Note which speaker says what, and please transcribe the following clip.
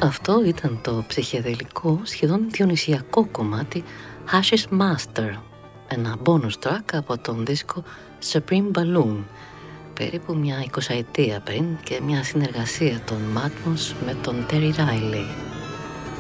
Speaker 1: Αυτό ήταν το ψυχεδελικό, σχεδόν διονυσιακό κομμάτι Hashish Master, ένα bonus track από τον δίσκο Supreme Balloon, περίπου μια 20 ετία πριν, και μια συνεργασία των Matmos με τον Terry Riley.